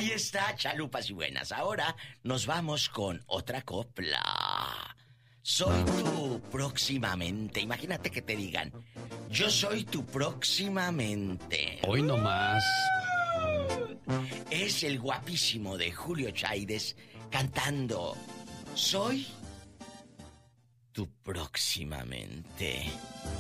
Ahí está, chalupas y buenas. Ahora nos vamos con otra copla. Soy tu próximamente. Imagínate que te digan, yo soy tu próximamente. Hoy no más. Es el guapísimo de Julio Chaides cantando Soy tu próximamente.